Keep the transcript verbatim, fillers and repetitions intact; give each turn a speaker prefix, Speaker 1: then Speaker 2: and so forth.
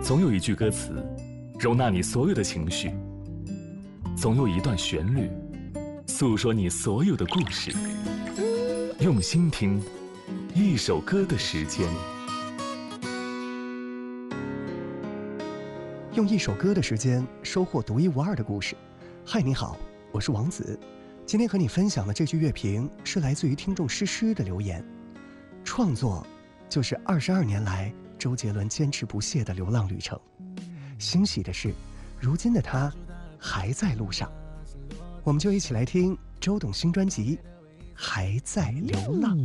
Speaker 1: 总有一句歌词容纳你所有的情绪，总有一段旋律诉说你所有的故事。用心听一首歌的时间，
Speaker 2: 用一首歌的时间收获独一无二的故事。嗨，你好，我是王子。今天和你分享的这句乐评是来自于听众诗诗的留言。创作就是二十二年来周杰伦坚持不懈的流浪旅程。欣喜的是，如今的他还在路上。我们就一起来听周董新专辑《还在流浪》。